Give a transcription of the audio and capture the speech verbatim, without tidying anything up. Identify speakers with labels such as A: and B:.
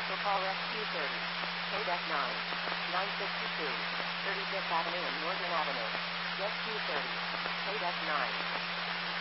A: So call Rescue thirty. K D E C nine. nine sixty-two. thirty-fifth Avenue and Northern Avenue. Rescue thirty. K D E C nine.